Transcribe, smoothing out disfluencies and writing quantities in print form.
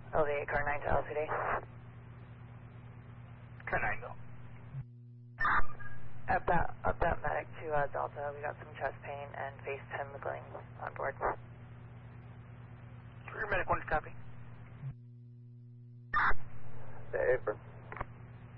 Elevate car 9 to LCD. Car 9, go. About medic to Delta. We got some chest pain and face tingling on board. Career medic 1 copy. Hey, Apron.